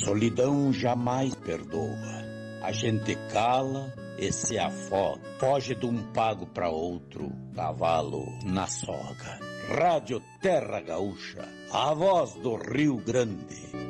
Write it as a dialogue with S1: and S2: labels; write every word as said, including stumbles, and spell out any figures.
S1: solidão jamais perdoa. A gente cala e se afoga, foge de um pago para outro, cavalo na soga. Rádio Terra Gaúcha, a voz do Rio Grande.